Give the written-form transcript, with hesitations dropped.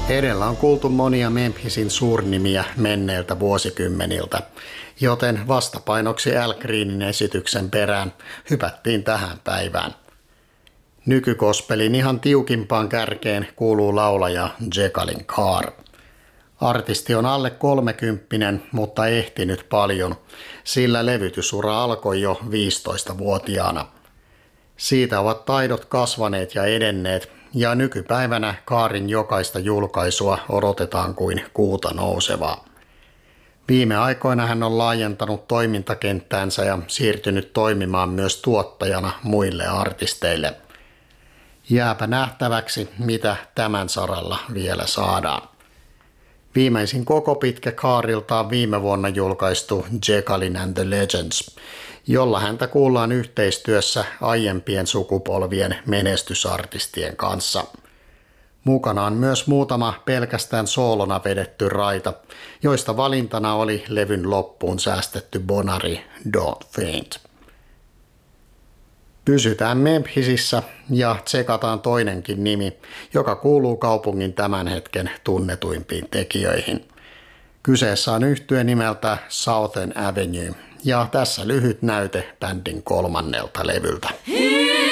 Edellä on kuultu monia Memphisin suurnimiä menneiltä vuosikymmeniltä, joten vastapainoksi Al Greenin esityksen perään hypättiin tähän päivään. Nykykospelin ihan tiukimpaan kärkeen kuuluu laulaja Jekalyn Carr. Artisti on alle 30, mutta ehtinyt paljon, sillä levytysura alkoi jo 15-vuotiaana. Siitä ovat taidot kasvaneet ja edenneet, ja nykypäivänä Carrin jokaista julkaisua odotetaan kuin kuuta nousevaa. Viime aikoina hän on laajentanut toimintakenttäänsä ja siirtynyt toimimaan myös tuottajana muille artisteille. Jääpä nähtäväksi, mitä tämän saralla vielä saadaan. Viimeisin koko pitkä Carrilta on viime vuonna julkaistu Jekalyn and the Legends, jolla häntä kuullaan yhteistyössä aiempien sukupolvien menestysartistien kanssa. Mukana on myös muutama pelkästään soolona vedetty raita, joista valintana oli levyn loppuun säästetty bonari Don't Faint. Pysytään Memphisissä ja tsekataan toinenkin nimi, joka kuuluu kaupungin tämän hetken tunnetuimpiin tekijöihin. Kyseessä on yhtye nimeltä Southern Avenue ja tässä lyhyt näyte bändin 3. levyltä.